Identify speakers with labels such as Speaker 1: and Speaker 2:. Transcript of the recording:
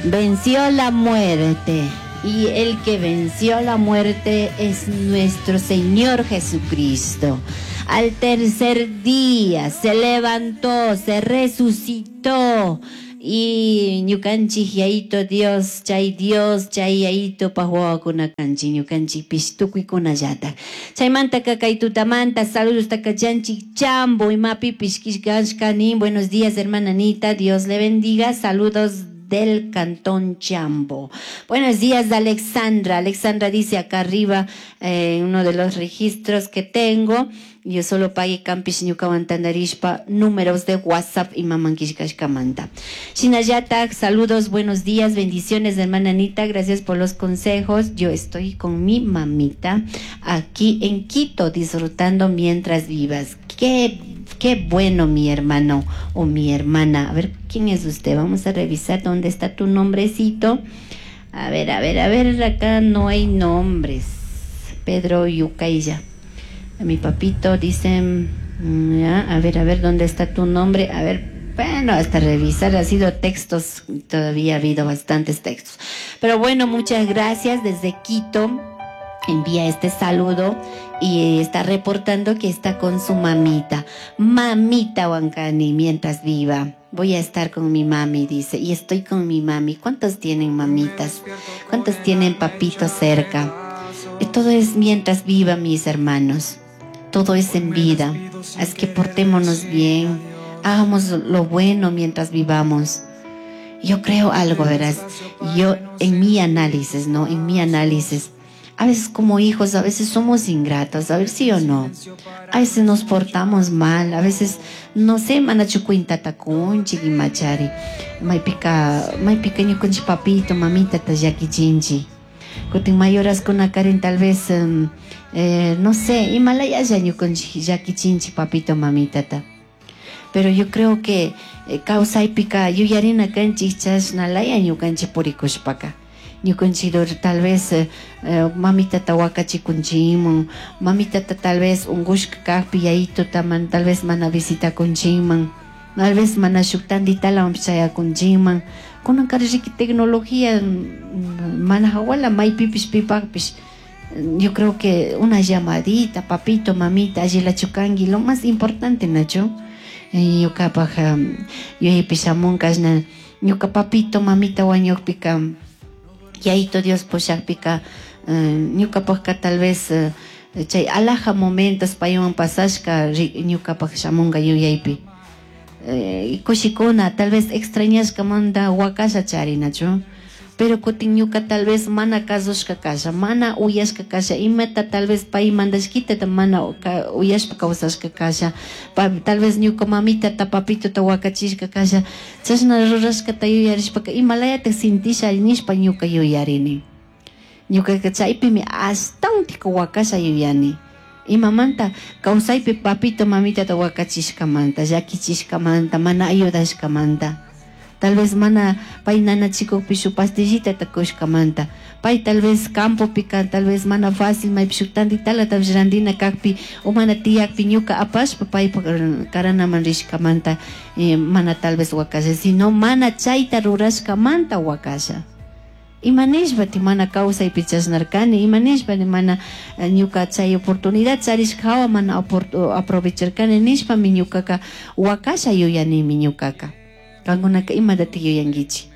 Speaker 1: venció la muerte. Y el que venció la muerte es nuestro Señor Jesucristo. Al tercer día se levantó, se resucitó. Y ñukanchik yaito Dios chay yaito pahuawakuna kanchik ñukanchik pishtukuykunallata. Chaymanta kakay tutamanta saludos takachanchik chambo imapi pishkishkashkani. Buenos días hermana Anita, Dios le bendiga. Saludos del Cantón Chambo. Buenos días de Alexandra. Alexandra dice acá arriba uno de los registros que tengo. Yo solo pagué Campish Ñukawantandarishpa números de WhatsApp y Mamanquishkashkamanta. Shinayata, saludos, buenos días, bendiciones hermana Anita, gracias por los consejos. Yo estoy con mi mamita aquí en Quito disfrutando mientras vivas. Qué bueno mi hermano o mi hermana. A ver, ¿quién es usted? Vamos a revisar dónde está tu nombrecito. A ver, acá no hay nombres. Pedro Yucaya. Mi papito dice, a ver, ¿dónde está tu nombre? A ver, bueno, hasta revisar, ha sido textos, todavía ha habido bastantes textos. Pero bueno, muchas gracias desde Quito. Envía este saludo y está reportando que está con su mamita. Mamita Huancani, mientras viva. Voy a estar con mi mami, dice, y estoy con mi mami. ¿Cuántos tienen mamitas? ¿Cuántos tienen papitos cerca? Todo es mientras viva, mis hermanos. Todo es en vida. Es que portémonos bien. Hagamos lo bueno mientras vivamos. Yo creo algo, verás. Yo, en mi análisis, ¿no? En mi análisis. A veces como hijos, a veces somos ingratos, a ver sí o no. A veces nos portamos mal, a veces, no sé, manachucuintata con chiquimachari. May pequeño con papito, mamita, tayaki chinchi. Cuando mayoras con la Karen, tal vez, no sé, Himalaya ya con yaki chinchi, papito, mamita. Pero yo creo que causa y pica, yo yarina canchichas, nalaya ñucanchi purikushpaka. Ñucanchidor tal vez mamita tawakachi kunchiman, mamita tal vez un gushka kahpi yaito taman, tal vez mana visita kunchiman, tal vez mana shuktandita la chaya kunchiman. Con una carrera tecnología mana hawala mai pipish pipapish. Yo creo que una llamadita, papito, mamita, allí la chukangi, lo más importante, Nacho. Yo capaz, yo he pisamón casna, yo papito, mamita, guanyok pica. Yaito Dios poshakpika ñukapaqa tal vez chay alaja momentos paywan pasashka ñukapaqa shamunga yuyaypi kushikuna tal vez extrañashka manda wakasha charinachu pero kutin ñuka tal vez mana kasushka kasha mana uyashka kasha imata tal vez pay mandashkita mana uyashpa kawsashka kasha tal vez ñuka mamita ta papito ta wakachishka kasha chashna rurashkata yuyarishpaka imalayata sintisha nishpa ñuka yuyarini ñuka chaypimi astantika wakasha yuyani imamanta kawsaypi papito mamita ta wakachishkamanta llakichishkamanta mana ayudashkamanta. Tal vez mana pay nana chico pishu pastillita takushkamanta. Pay tal vez campo pica, tal vez mana fácil may pishutandita la tabjrandina kakpi o mana tiyak piñuka apashpa pay karana manrishkamanta mana tal vez wakasha, sino mana chayta rurashkamanta wakasha. Imanishba ti mana causa y pichasnarkani, imanishba ni mana ñuka chay oportunidad charishkawa mana aprovecharkani nishpa mi ñukaka wakasha yuyani mi ñukaka. Kangunaka imadati yuyangichi.